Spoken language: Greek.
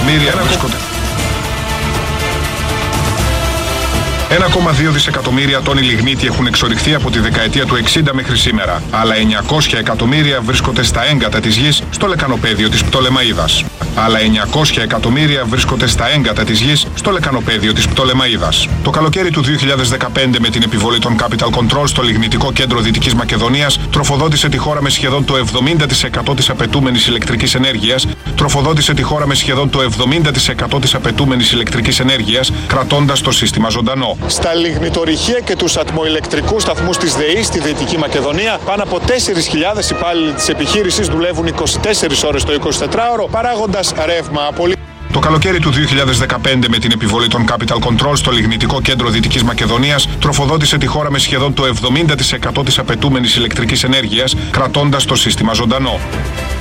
εκατομμύρια βρίσκονται. 1,2 δισεκατομμύρια τόνοι λιγνίτη έχουν εξορυχθεί από τη δεκαετία του 60 μέχρι σήμερα. Άλλα 900 εκατομμύρια βρίσκονται στα έγκατα της γης στο λεκανοπέδιο της Πτολεμαΐδας. Άλλα 900 εκατομμύρια βρίσκονται στα έγκατα της γης στο λεκανοπέδιο της Πτολεμαΐδας. Το καλοκαίρι του 2015, με την επιβολή των Capital Control στο λιγνητικό κέντρο Δυτικής Μακεδονίας, τροφοδότησε τη χώρα με σχεδόν το 70% της απαιτούμενης ηλεκτρικής ενέργειας, κρατώντας το σύστημα ζωντανό. Στα λιγνητορυχεία και τους ατμοηλεκτρικούς σταθμούς της ΔΕΗ στη Δυτική Μακεδονία, πάνω από 4.000 υπάλληλοι της επιχείρησης δουλεύουν 24 ώρες το 24ωρο, παράγοντας ρεύμα απολύτως. Το καλοκαίρι του 2015, με την επιβολή των Capital Control στο λιγνητικό κέντρο Δυτικής Μακεδονίας, τροφοδότησε τη χώρα με σχεδόν το 70% της απαιτούμενης ηλεκτρικής ενέργειας, κρατώντας το σύστημα ζωντανό.